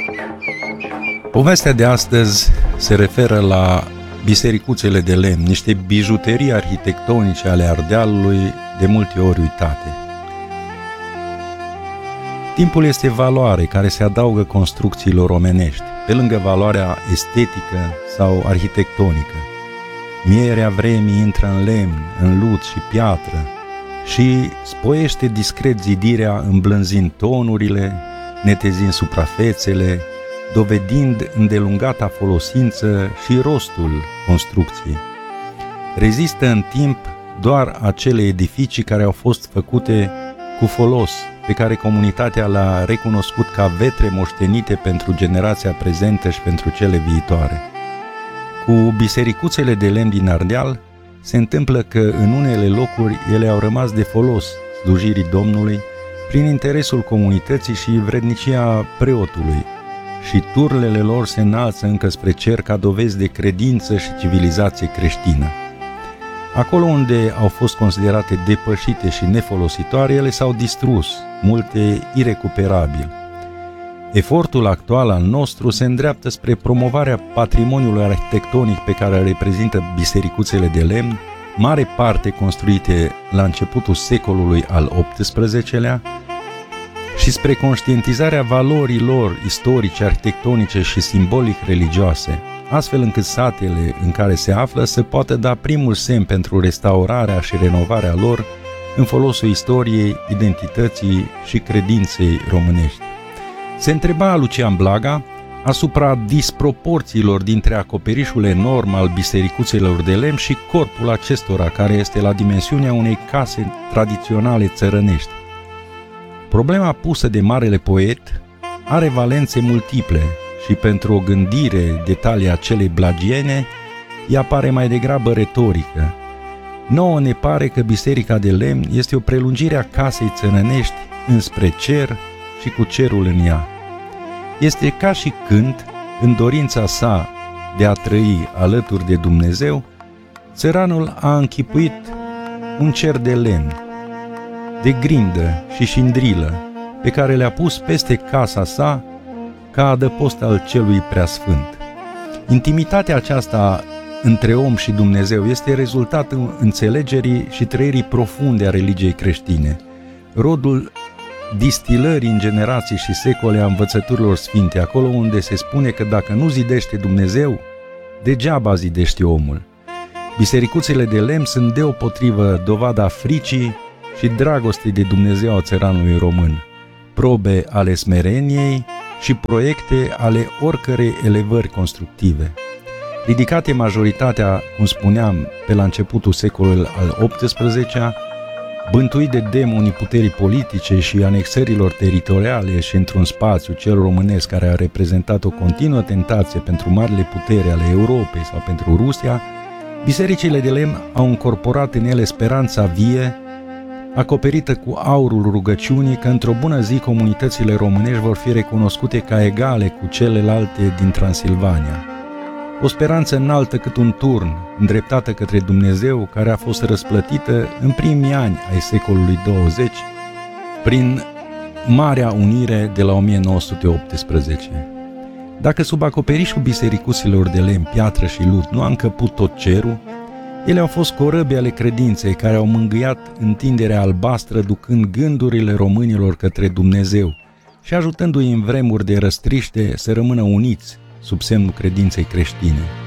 Povestea de astăzi se referă la bisericuțele de lemn, niște bijuterii arhitectonice ale Ardealului de multe ori uitate. Timpul este valoare care se adaugă construcțiilor omenești, pe lângă valoarea estetică sau arhitectonică. Mierea vremii intră în lemn, în lut și piatră și spoiește discret zidirea, îmblânzind tonurile, netezind suprafețele, dovedind îndelungata folosință și rostul construcției. Rezistă în timp doar acele edificii care au fost făcute cu folos, pe care comunitatea le-a recunoscut ca vetre moștenite pentru generația prezentă și pentru cele viitoare. Cu bisericuțele de lemn din Ardeal se întâmplă că în unele locuri ele au rămas de folos slujirii Domnului prin interesul comunității și vrednicia preotului, și turlele lor se înalță încă spre cer ca dovezi de credință și civilizație creștină. Acolo unde au fost considerate depășite și nefolositoare, ele s-au distrus, multe irecuperabil. Efortul actual al nostru se îndreaptă spre promovarea patrimoniului arhitectonic pe care îl reprezintă bisericuțele de lemn, mare parte construite la începutul secolului al XVIII-lea, și spre conștientizarea valorilor istorice, arhitectonice și simbolic religioase, astfel încât satele în care se află să poată da primul semn pentru restaurarea și renovarea lor în folosul istoriei, identității și credinței românești. Se întreba Lucian Blaga asupra disproporțiilor dintre acoperișul enorm al bisericuțelor de lemn și corpul acestora, care este la dimensiunea unei case tradiționale țărănești. Problema pusă de marele poet are valențe multiple și pentru o gândire detalii acelei blagiene, ea pare mai degrabă retorică. Nouă ne pare că biserica de lemn este o prelungire a casei țărănești înspre cer și cu cerul în ea. Este ca și când, în dorința sa de a trăi alături de Dumnezeu, țăranul a închipuit un cer de lemn, de grindă și șindrilă, pe care le-a pus peste casa sa ca adăpost al celui preasfânt. Intimitatea aceasta între om și Dumnezeu este rezultatul înțelegerii și trăirii profunde a religiei creștine, rodul distilării în generații și secole a învățăturilor sfinte, acolo unde se spune că dacă nu zidește Dumnezeu, degeaba zidește omul. Bisericuțele de lemn sunt deopotrivă dovada fricii și dragostei de Dumnezeu a țăranului român, probe ale smereniei și proiecte ale oricărei elevări constructive. Ridicate majoritatea, cum spuneam, pe la începutul secolului al XVIII-lea, bântuit de demonii puterii politice și anexărilor teritoriale și într-un spațiu cel românesc care a reprezentat o continuă tentație pentru marile puteri ale Europei sau pentru Rusia, bisericile de lemn au încorporat în ele speranța vie, acoperită cu aurul rugăciunii că într-o bună zi comunitățile românești vor fi recunoscute ca egale cu celelalte din Transilvania. O speranță înaltă cât un turn, îndreptată către Dumnezeu, care a fost răsplătită în primii ani ai secolului 20 prin Marea Unire de la 1918. Dacă sub acoperișul bisericuților de lemn, piatră și lut nu a încăput tot cerul, ele au fost corăbii ale credinței care au mângâiat întinderea albastră, ducând gândurile românilor către Dumnezeu și ajutându-i în vremuri de răstriște să rămână uniți sub semnul credinței creștine.